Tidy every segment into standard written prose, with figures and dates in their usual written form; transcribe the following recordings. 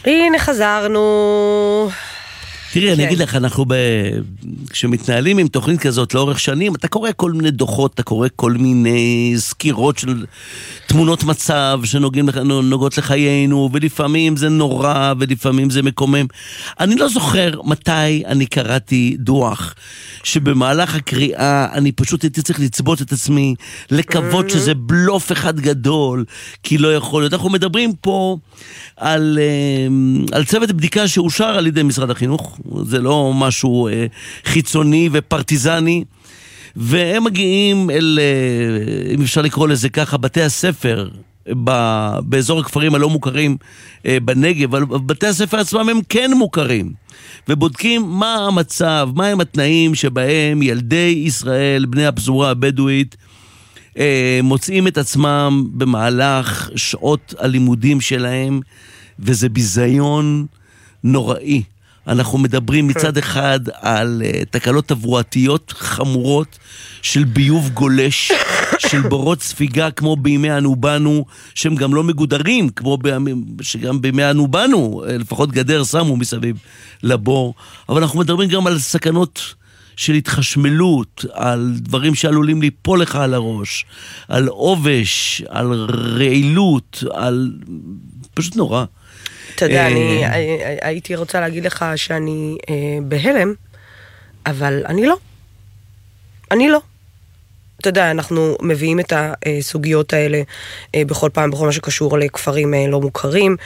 הנה חזרנו. תראי, אני אגיד לך, אנחנו כשמתנהלים עם תוכנית כזאת לאורך שנים, אתה קורא כל מיני דוחות, אתה קורא כל מיני סקירות של תמונות מצב שנוגעות לחיינו, ולפעמים זה נורא, ולפעמים זה מקומם. אני לא זוכר מתי אני קראתי דוח, שבמהלך הקריאה אני פשוט הייתי צריך לצבות את עצמי, לקוות שזה בלוף אחד גדול, כי לא יכול להיות. אנחנו מדברים פה על צוות בדיקה שאושר על ידי משרד החינוך, זה לא משהו חיצוני ופרטיזני, והם מגיעים אל, אם אפשר לקרוא לזה ככה, בתי הספר באזור הכפרים הלא מוכרים בנגב, אבל בתי הספר עצמם הם כן מוכרים, ובודקים מה המצב, מה הם התנאים שבהם ילדי ישראל, בני הפזורה הבדואית, מוצאים את עצמם במהלך שעות הלימודים שלהם, וזה ביזיון נוראי. אנחנו מדברים מצד אחד על תקלות תברואתיות חמורות של ביוב גולש, של בורות ספיגה כמו בימי אנו בנו, שהם גם לא מגודרים, כמו שגם בימי אנו בנו, לפחות גדר שמו מסביב לבור. אבל אנחנו מדברים גם על סכנות של התחשמלות, על דברים שעלולים ליפול לך על הראש, על עובש, על רעילות, על פשוט נורא. אתה יודע, אני הייתי רוצה להגיד לך שאני בהלם, אבל אני לא. אתה יודע, אנחנו מביאים את הסוגיות האלה בכל פעם, בכל מה שקשור לכפרים לא מוכרים,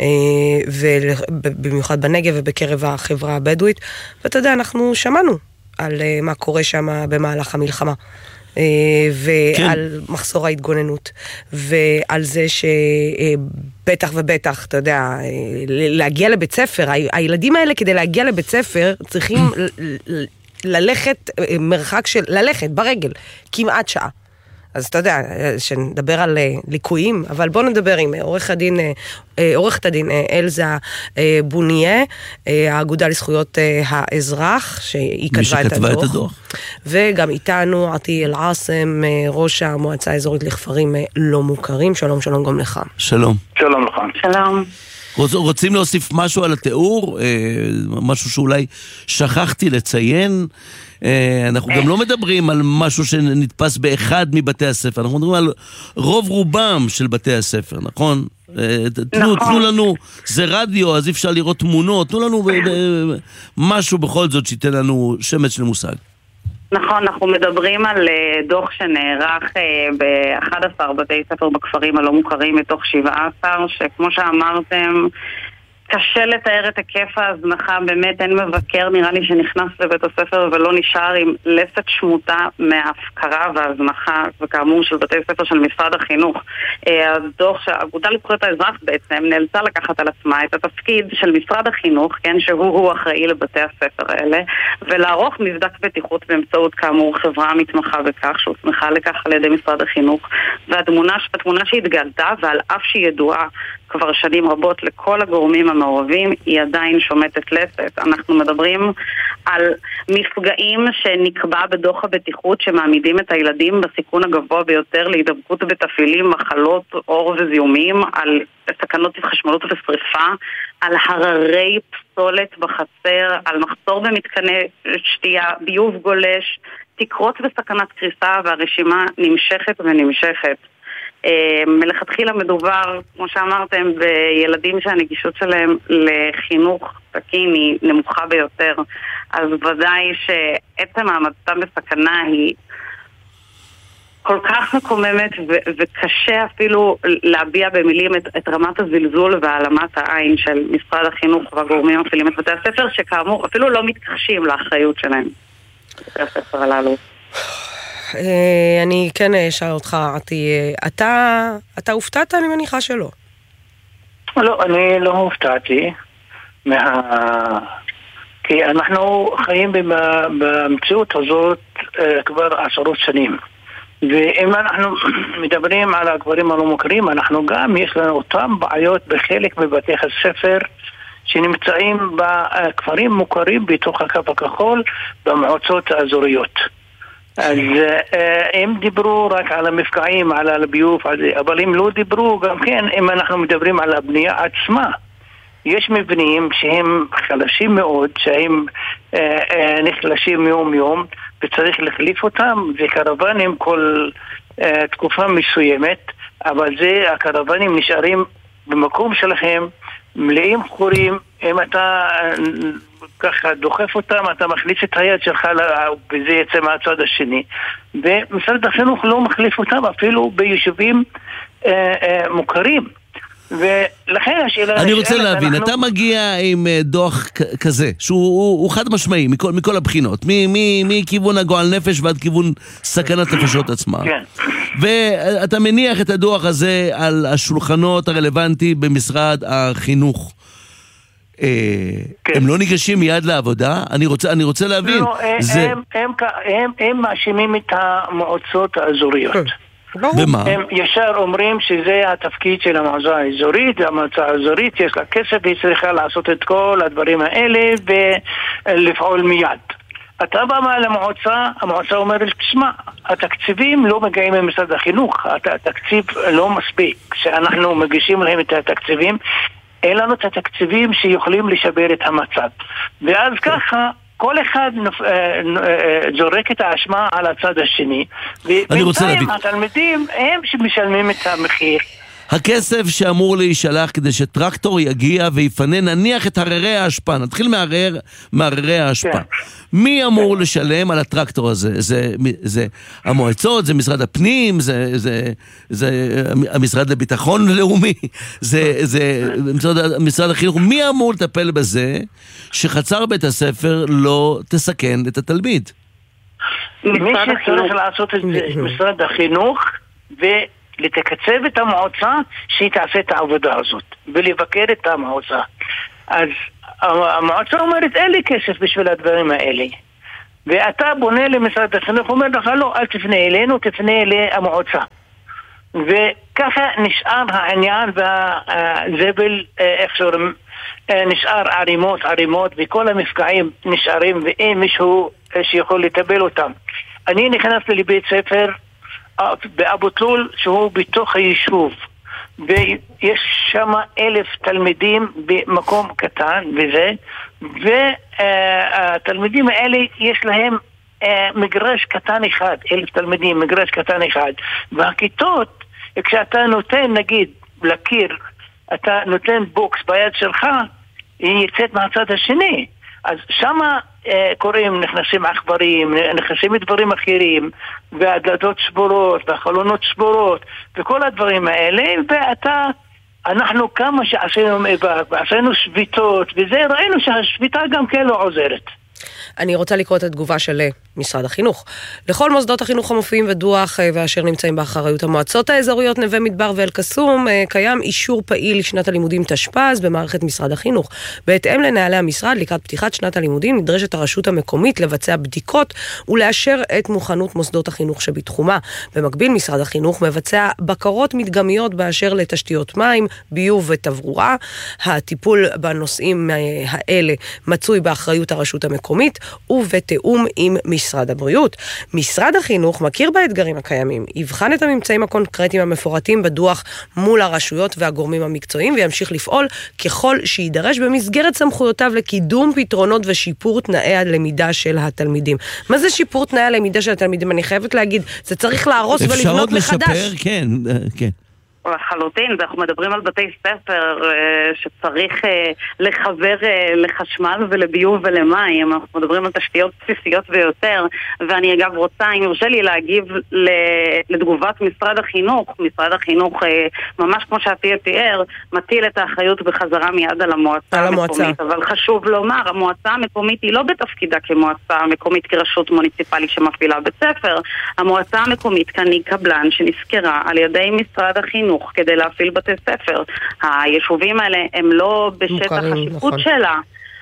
ובמיוחד בנגב ובקרב החברה הבדואית, ואתה יודע, אנחנו שמענו על מה קורה שם במהלך המלחמה. ועל מחסור ההתגוננות, ועל זה שבטח ובטח, אתה יודע, להגיע לבית ספר, הילדים האלה כדי להגיע לבית ספר צריכים ללכת מרחק של, ללכת ברגל, כמעט שעה. אז אתה יודע, שנדבר על ליקויים, אבל בוא נדבר עם עורכת הדין אלזה בוניה, האגודה לזכויות האזרח, שהיא כתבה את הדוח. וגם איתנו עטי אל-עאסם, ראש המועצה האזורית לכפרים לא מוכרים. שלום, שלום גם לך. שלום. שלום לך. שלום. רוצים להוסיף משהו על התיאור? משהו שאולי שכחתי לציין? אנחנו גם לא מדברים על משהו שנתפס באחד מבתי הספר, אנחנו מדברים על רוב רובם של בתי הספר, נכון? תנו לנו, זה רדיו, אז אפשר לראות תמונות, תנו לנו משהו בכל זאת שייתן לנו שמץ של מושג. נכון, אנחנו מדברים על דוח שנערך ב-11 בתי ספר בכפרים הלא מוכרים מתוך 17, שכמו שאמרתם, קשה לתאר את היקף ההזנחה, באמת אין מבקר נראה לי שנכנס לבית הספר ולא נשאר עם לסת שמוטה מההפקרה וההזנחה, וכאמור של בתי ספר של משרד החינוך. הדוח שהאגודה לזכויות האזרח בעצם נאלצה לקחת על עצמה את התפקיד של משרד החינוך, כן, שהוא אחראי לבתי הספר האלה, ולערוך מבדק בטיחות באמצעות כאמור חברה מתמחה בכך, שהוסמכה לכך על ידי משרד החינוך, והתמונה שהתגלתה, ועל אף שהיא ידועה כבר שנים רבות לכל הגורמים המעורבים, היא עדיין שומטת לסת. אנחנו מדברים על מפגעים שנקבע בדוח הבטיחות שמעמידים את הילדים בסיכון הגבוה ביותר להידבקות בתפילים, מחלות, אור וזיהומים, על סכנות חשמלות ושריפה, על הררי פסולת בחצר, על מחסור במתקני שתייה, ביוב גולש, תקרות וסכנת קריסה, והרשימה נמשכת ונמשכת. מלכתחילה מדובר, כמו שאמרתם, בילדים שהנגישות שלהם לחינוך תקין היא נמוכה ביותר, אז ודאי שעצם העמדתם בסכנה היא כל כך מקוממת וקשה אפילו להביע במילים את רמת הזלזול והעלמת העין של משרד החינוך והגורמים המפעילים את בתי הספר, שכאמור אפילו לא מתכחשים לאחריות שלהם בתי הספר הללו. אני כן אשאל אותך, אתה הופתעת? אני מניחה שלא. לא, אני לא הופתעתי כי אנחנו חיים במציאות הזאת כבר עשרות שנים, ואם אנחנו מדברים על הכפרים הלא מוכרים, אנחנו גם יש לנו אותם בעיות בחלק מבתי הספר שנמצאים בכפרים מוכרים בתוך הקו הכחול במועצות האזוריות. אז הם דיברו רק על המפגעים, על הביוב, אבל הם לא דיברו גם כן, אם אנחנו מדברים על הבנייה עצמה, יש מבנים שהם חלשים מאוד, שהם נחלשים יום יום, וצריך להחליף אותם, וקרבנים כל תקופה מסוימת, אבל הקרבנים נשארים במקום שלהם, מלאים חורים. אם אתה ככה דוחף אותם, אתה מחליף את היד שלך וזה יצא מהצד השני. ומשרד החינוך לא מחליף אותם אפילו ביישובים מוכרים. ולכן השאלה... אני רוצה להבין, אתה מגיע עם דוח כזה, שהוא חד משמעי מכל הבחינות, מכיוון הגועל נפש ועד כיוון סכנת נפשות עצמה. כן. ואתה מניח את הדוח הזה על השולחנות הרלוונטי במשרד החינוך. הם לא ניגשים מיד לעבודה? אני רוצה להבין. לא, הם מאשימים את המועצות האזוריות. במה? הם ישר אומרים שזה התפקיד של המועצה האזורית, והמועצה האזורית יש לה כסף והיא צריכה לעשות את כל הדברים האלה ולפעול מיד. אתה בא למועצה, המועצה אומרת, תשמע, התקציבים לא מגיעים ממשרד החינוך, התקציב לא מספיק. כשאנחנו מגישים להם את התקציבים, אין לנו את התקציבים שיכולים לשבר את המצב. ואז ככה כל אחד זורק את האשמה על הצד השני, ובינתיים התלמידים הם שמשלמים את המחיר. הכסף שאמור להישלח כדי שטרקטור יגיע ויפנה נניח את הררי ההשפעה, נתחיל מהררי ההשפעה. מי אמור לשלם על הטרקטור הזה? זה המועצות, זה משרד הפנים, זה המשרד לביטחון לאומי, זה משרד החינוך. מי אמור לטפל בזה שחצר בית הספר לא תסכן את התלמיד? מי שצריך לעשות את זה משרד החינוך, ולתקצב את המועצה שהיא תעשה את העבודה הזאת ולבקר את המועצה. אז המועצה אומרת אין לי כסף בשביל הדברים האלה, ואתה בונה למשרד החינוך, אומר לך לא, אל תפנה אלינו, תפנה למועצה. וככה נשאר העניין, והזבל איך שאומרים, נשאר ערימות וכל המפגעים נשארים ואין מישהו שיכול לטפל אותם. אני נכנסתי לבית ספר באבו תלול שהוא בתוך היישוב, ויש שם 1,000 תלמידים במקום קטן וזה, והתלמידים האלה יש להם מגרש קטן אחד, 1,000 תלמידים, מגרש קטן אחד, והכיתות, כשאתה נותן נגיד לקיר, אתה נותן בוקס ביד שלך, היא יצאת מהצד השני. אז שמה קוראים, נכנסים עכברים, נכנסים דברים אחרים, והדלתות שבורות, והחלונות שבורות, וכל הדברים האלה, אנחנו כמה שעשינו מאבק, ועשינו שביתות, וזה ראינו שהשביתה גם כן לא עוזרת. אני רוצה לקרוא את התגובה של משרד החינוך. לכל מוסדות החינוך המופיעים בדוח ואשר נמצאים באחריות המועצות האזוריות נווה מדבר ואל קסום, קיים אישור פעיל לשנת הלימודים תשפ"ז במערכת משרד החינוך. בהתאם לנהלי המשרד, לקראת פתיחת שנת הלימודים נדרשת הרשות המקומית לבצע בדיקות ולאשר את מוכנות מוסדות החינוך שבתחומה. במקביל משרד החינוך מבצע בקרות מדגמיות באשר לתשתיות מים, ביוב ותברורה. הטיפול בנושאים האלה מצוי באחריות הרשות המקומית ובתאום עם משרד הבריאות. משרד החינוך מכיר באתגרים הקיימים, יבחן את הממצאים הקונקרטיים המפורטים בדוח מול הרשויות והגורמים המקצועיים, וימשיך לפעול ככל שידרש במסגרת סמכויותיו לקידום פתרונות ושיפור תנאי הלמידה של התלמידים. מה זה שיפור תנאי הלמידה של התלמידים? אני חייבת להגיד, זה צריך להרוס ולבנות מחדש. אפשר עוד לשפר? כן, כן. לחלוטין, אנחנו מדברים על בתי ספר שצריך לחבר לחשמל ולביוב ולמים, אנחנו מדברים על תשתיות בסיסיות ביותר, ואני אגב רוצה, אם יורשה לי להגיב לתגובת משרד החינוך. משרד החינוך, ממש כמו שעתיה תיאר, מטיל את האחריות בחזרה מיד על המועצה המקומית, אבל חשוב לומר, המועצה המקומית היא לא בתפקידה כמועצה המקומית כרשות מוניציפלית שמפעילה בית ספר. המועצה המקומית כאן היא קבלן שנזכרה על ידי משרד החינוך כדי להפעיל בתי ספר. היישובים האלה הם לא בשטח השיפוט שלה.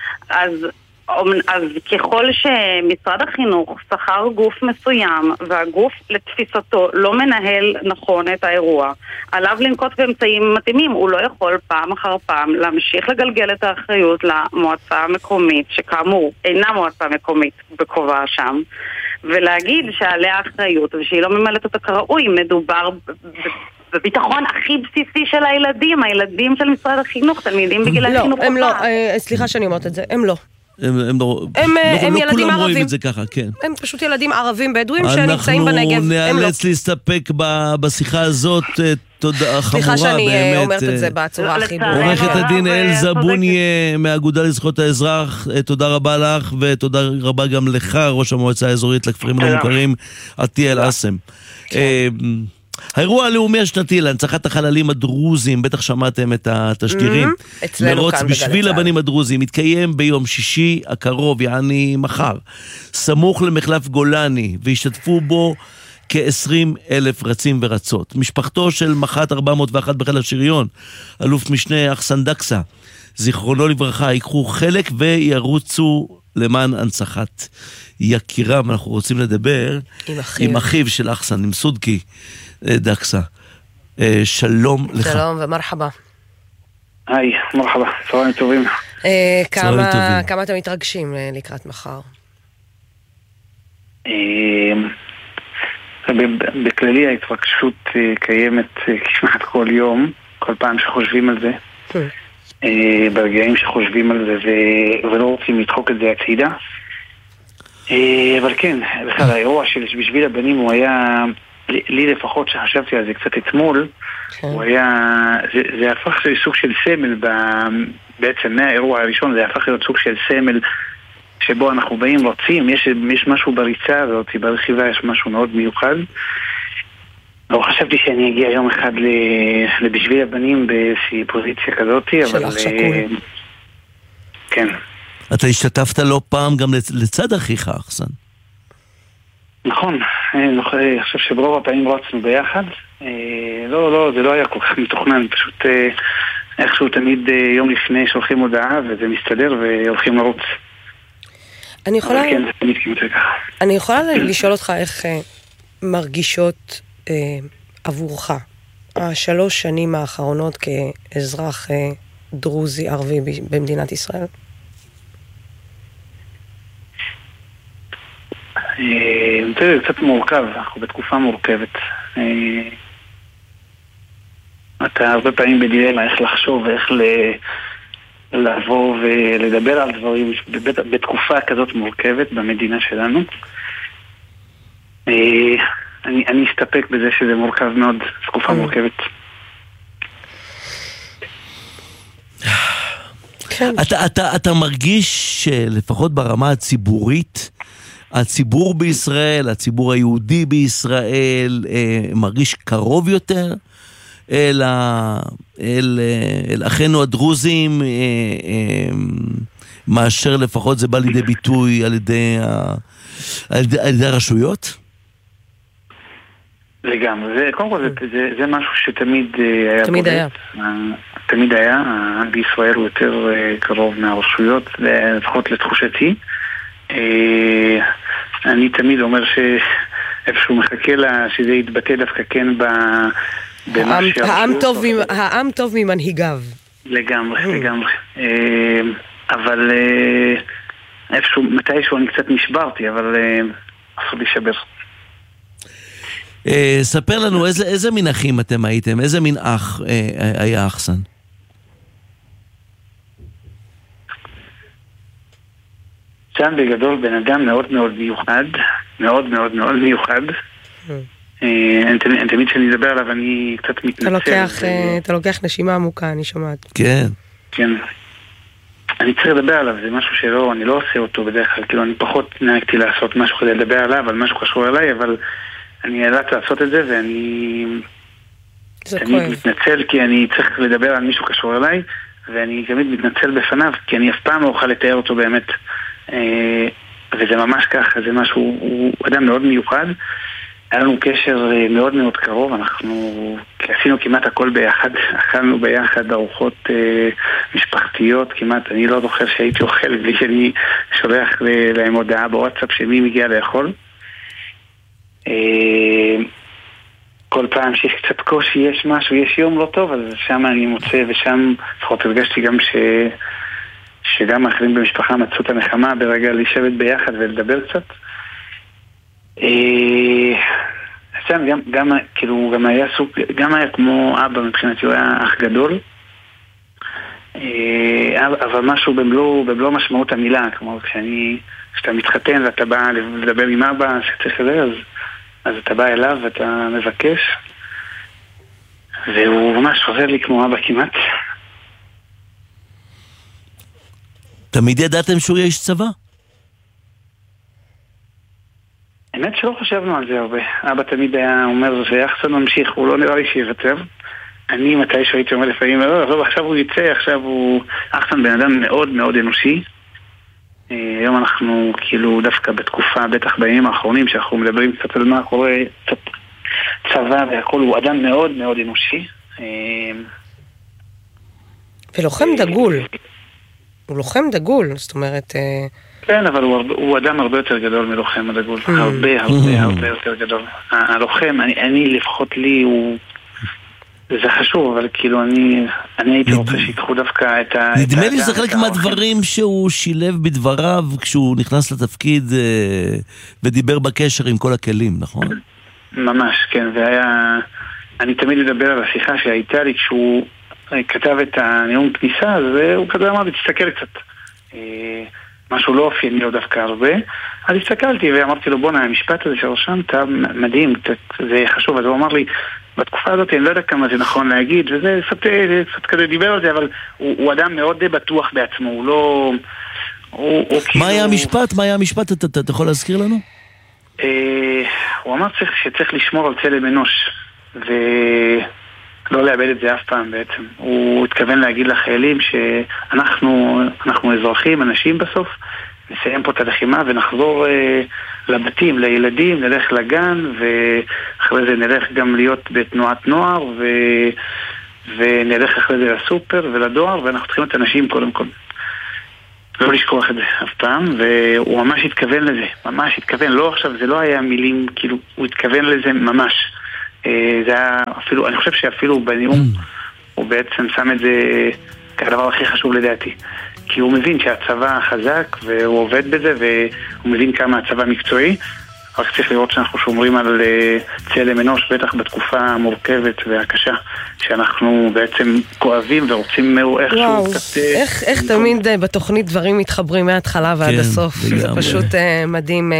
אז ככל שמשרד החינוך שכר גוף מסוים והגוף לתפיסתו לא מנהל נכון את האירוע, עליו לנקוט באמצעים מתאימים. הוא לא יכול פעם אחר פעם להמשיך לגלגל את האחריות למועצה המקומית, שכאמור אינה מועצה מקומית בכובעה שם, ולהגיד שעליה האחריות ושהיא לא ממלאת אותה כראוי. מדובר בביטחון הכי בסיסי של הילדים, הילדים של משרד החינוך, תלמידים בגיל החינוך. לא, הם לא, סליחה שאני אומרת את זה, הם לא. הם ילדים כולם רואים ערבים. את זה ככה, כן. הם פשוט ילדים ערבים בדואים שנמצאים בנגב. אנחנו נאלץ להסתפק בשיחה הזאת, תודה חמורה באמת. סליחה שאני אומרת את זה בצורה הכי ברורה. עורכת הדין אלזה בוניה מהאגודה לזכויות האזרח, תודה רבה לך, ותודה רבה גם לך, ראש המועצה האזורית לכפרים הלא מוכרים, עטיאל אסם. האירוע הלאומי השנתי להנצחת החללים הדרוזים, בטח שמעתם את התשדירים, מרוץ בשביל הבנים הדרוזים, מתקיים ביום שישי הקרוב, יעני מחר, סמוך למחלף גולני, והשתתפו בו כ-20,000 רצים ורצות. משפחתו של מח"ט 401 בחיל השריון, אלוף משנה אחסן דקסה, זיכרונו לברכה, ייקחו חלק וירוצו למען הנצחת יקירם. אנחנו רוצים לדבר עם אחיו של אחסן, עם סודקי דקסה. שלום לך. שלום ומרחבה. היי, מרחבה, צהריים טובים. כמה אתם מתרגשים לקראת מחר? בכללי ההתרגשות קיימת כמעט כל יום, כל פעם שחושבים על זה, ברגעים שחושבים על זה ולא רוצים לדחוק את זה הצידה. אבל כן, בכלל האירוע בשביל הבנים הוא היה, לי לפחות שחשבתי על זה קצת אתמול, הוא היה, זה הפך לסוג של סמל, בעצם מהאירוע הראשון זה הפך להיות סוג של סמל שבו אנחנו באים רוצים, יש משהו בריצה הזאת, ברכיבה יש משהו מאוד מיוחד. לא חשבתי שאני אגיע יום אחד לבשביל הבנים באיזושהי פוזיציה כזאת, אבל כן. אתה השתתפת לא פעם גם לצד אחיך, אחסן. נכון, אני חושב שברוב הפעמים רצנו ביחד. לא, זה לא היה כל כך מתוכנן, פשוט איכשהו תמיד יום לפני שולחים הודעה וזה מסתדר והולכים לרוץ. אני יכולה לשאול אותך איך מרגישות עבורך 3 שנים האחרונות כאזרח דרוזי ערבי במדינת ישראל? זה קצת מורכב, אנחנו בתקופה מורכבת. אתה הרבה פעמים בדילמה איך לחשוב ואיך לבוא ולדבר על דברים בתקופה כזאת מורכבת במדינה שלנו. אני אסתפק בזה שזה מורכב מאוד, תקופה מורכבת. אתה מרגיש שלפחות ברמה הציבורית, הציבור בישראל, הציבור היהודי בישראל, מרגיש קרוב יותר אל אחינו הדרוזים, מאשר לפחות זה בא לידי ביטוי על ידי הרשויות? לגמרי, קודם כל זה משהו שתמיד היה. תמיד היה, העם בישראל הוא יותר קרוב מהרשויות, לפחות לתחושתי. אני תמיד אומר שאיפשהו מחכה לה שזה יתבטא דווקא כן העם טוב ממנהיגיו. לגמרי. אבל איפשהו, מתישהו אני קצת נשברתי, אבל אסור להישבר. ספר לנו איזה מין אחים אתם הייתם, איזה מין אח היה אחסן? שם בגדול בן אדם מאוד מאוד מיוחד, מאוד מאוד מאוד מיוחד. תמיד כשאני אדבר עליו אני קצת מתנצל. אתה לוקח נשימה עמוקה, אני שומעת. כן. אני צריך לדבר עליו, זה משהו אני לא עושה אותו בדרך כלל, כאילו אני פחות נהגתי לעשות משהו כדי לדבר עליו, על משהו קשור אליי, אבל אני נאלץ לעשות את זה ואני תמיד מתנצל כי אני צריך לדבר על מישהו קשור אליי, ואני תמיד מתנצל בפניו כי אני אף פעם לא אוכל לתאר אותו באמת. וזה ממש ככה, זה משהו, הוא אדם מאוד מיוחד. היה לנו קשר מאוד מאוד קרוב, אנחנו עשינו כמעט הכל ביחד, אכלנו ביחד ארוחות משפחתיות כמעט, אני לא זוכר שהייתי אוכל בלי שאני שולח להם הודעה בוואטסאפ שמי מגיע לאכול. כל פעם שיש קצת קושי, יש משהו, יש יום לא טוב, אז שם אני מוצא, ושם לפחות הרגשתי גם שגם האחרים במשפחה מצאו את הנחמה ברגע לשבת ביחד ולדבר קצת. ניצן גם היה סוג, גם היה כמו אבא מבחינתי, הוא היה אח גדול, אבל משהו במלוא משמעות המילה, כמו כשאתה מתחתן ואתה בא לדבר עם אבא שצריך לזה, אז אתה בא אליו ואתה מבקש, והוא ממש חוזר לי כמו אבא כמעט. תמיד ידעתם שהוא יהיה איש צבא? האמת שלא חשבנו על זה הרבה. אבא תמיד היה אומר שיחסן ממשיך, הוא לא נראה לי שיוותר. אני מתי שהייתי אומר לפעמים, עכשיו הוא יצא, עכשיו הוא... יחסן בן אדם מאוד מאוד אנושי. היום אנחנו כאילו דווקא בתקופה, בטח בימים האחרונים, שאנחנו מדברים קצת על מה קורה, קצת צבא והכל, הוא אדם מאוד מאוד אנושי. ולוחם דגול. הוא לוחם דגול, זאת אומרת... כן, אבל הוא אדם הרבה יותר גדול מלוחם הדגול. הרבה יותר גדול. הלוחם, אני לפחות לי, זה חשוב, אבל כאילו אני הייתי רוצה שיקחו דווקא את ה... נדמה לי שזה חלק מהדברים שהוא שילב בדבריו כשהוא נכנס לתפקיד ודיבר בקשר עם כל הכלים, נכון? ממש, כן, אני תמיד מדבר על השיחה שהייתה לי כשהוא כתב את הנאום כניסה, אז הוא כזה אמר לי, תסתכל קצת. משהו לא אופייני לו דווקא הרבה, אז הסתכלתי ואמרתי לו, בונה, המשפט הזה שרשמת מדהים, זה חשוב. אז הוא אמר לי, בתקופה הזאת אני לא יודע כמה זה נכון להגיד, וזה קצת כזה דיבר על זה, אבל הוא אדם מאוד בטוח בעצמו, הוא לא... מה היה המשפט? מה היה המשפט? אתה יכול להזכיר לנו? הוא אמר שצריך לשמור על צלם אנוש, ולא לאבד את זה אף פעם בעצם. הוא התכוון להגיד לחיילים שאנחנו אזרחים, אנשים בסוף, נסיים פה את הלחימה ונחזור לבתים, לילדים, נלך לגן, ואחרי זה נלך גם להיות בתנועת נוער, ונלך אחרי זה לסופר ולדואר, ואנחנו צריכים את אנשים קודם כל. לא לשכוח את זה אף פעם, והוא ממש התכוון לזה, ממש התכוון, לא עכשיו, זה לא היה מילים, כאילו, הוא התכוון לזה ממש. זה היה אפילו, אני חושב שאפילו בנאום הוא בעצם שם את זה כדבר הכי חשוב לדעתי, כי הוא מבין שהצבא חזק והוא עובד בזה, והוא מבין כמה הצבא מקצועי, רק צריך לראות שאנחנו שומרים על צלם אנוש, בטח בתקופה המורכבת והקשה שאנחנו בעצם כואבים ורוצים איכשהו קצת... איך תמיד בתוכנית דברים מתחברים מההתחלה ועד הסוף, זה פשוט מדהים.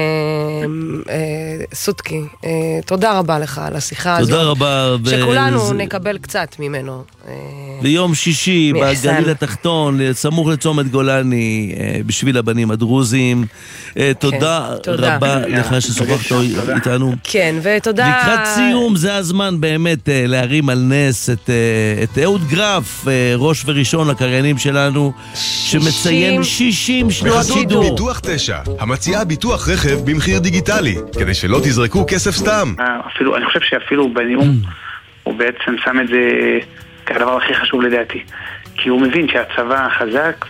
סודקי, תודה רבה לך על השיחה הזאת. תודה רבה. שכולנו נקבל קצת ממנו. ביום שישי בגליל התחתון, סמוך לצומת גולני, בשביל הבנים הדרוזים. תודה רבה לך ששוחחת איתנו. כן, ותודה. לקראת סיום, זה הזמן באמת להרים על נס את אהוד גרף, ראש וראשון הקריינים שלנו, שמציין 60 שנות שידור. ביטוח 9, המציעה ביטוח רכב במחיר דיגיטלי, כדי שלא תזרקו כסף סתם. אני חושב שאפילו בנאום הוא בעצם שם את זה כדבר הכי חשוב לדעתי, כי הוא מבין שהצבא חזק